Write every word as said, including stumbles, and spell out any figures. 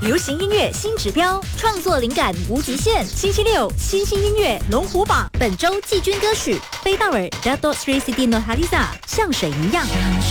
流行音乐新指标，创作灵感无极限。星期六，新兴音乐龙虎榜，本周季军歌曲贝道尔 Dato Sri Siti Nurhaliza 像水一样。